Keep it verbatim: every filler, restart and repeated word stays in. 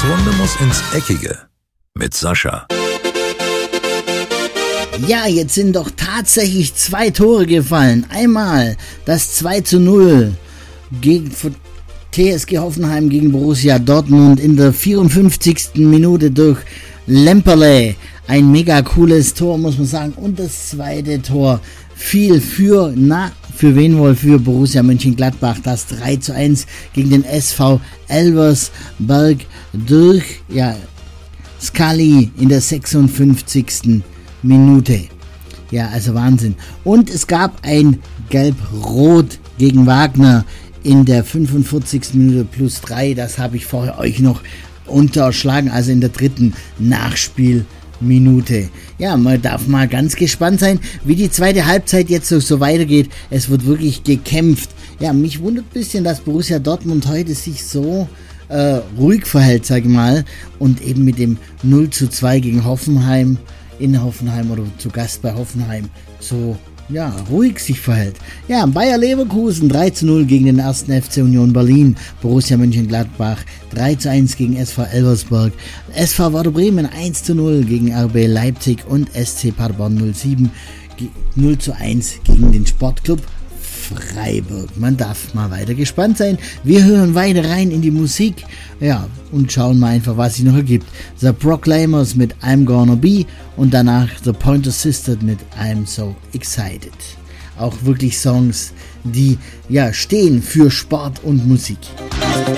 Runde muss ins Eckige mit Sascha. Ja, jetzt sind doch tatsächlich zwei Tore gefallen. Einmal das zwei zu null gegen T S G Hoffenheim gegen Borussia Dortmund in der vierundfünfzigsten Minute durch Lemperle. Ein mega cooles Tor, muss man sagen. Und das zweite Tor fiel für, na, für wen wohl? Für Borussia Mönchengladbach. Das drei zu eins gegen den S V Elversberg durch, ja, Scully in der sechsundfünfzigsten Minute. Ja, also Wahnsinn. Und es gab ein Gelb-Rot gegen Wagner in der fünfundvierzigsten Minute plus drei. Das habe ich vorher euch noch unterschlagen, also in der dritten Nachspielminute. Ja, man darf mal ganz gespannt sein, wie die zweite Halbzeit jetzt so, so weitergeht. Es wird wirklich gekämpft. Ja, mich wundert ein bisschen, dass Borussia Dortmund heute sich so äh, ruhig verhält, sage ich mal, und eben mit dem null zu zwei gegen Hoffenheim in Hoffenheim oder zu Gast bei Hoffenheim so, ja, ruhig sich verhält. Ja, Bayer Leverkusen drei zu null gegen den ersten F C Union Berlin, Borussia Mönchengladbach drei zu eins gegen S V Elversberg, S V Werder Bremen eins zu null gegen R B Leipzig und S C Paderborn null sieben null zu eins gegen den Sportclub Freiburg. Man darf mal weiter gespannt sein. Wir hören weiter rein in die Musik, ja, und schauen mal einfach, was sich noch ergibt. The Proclaimers mit I'm Gonna Be und danach The Pointer Sisters mit I'm So Excited. Auch wirklich Songs, die, ja, stehen für Sport und Musik.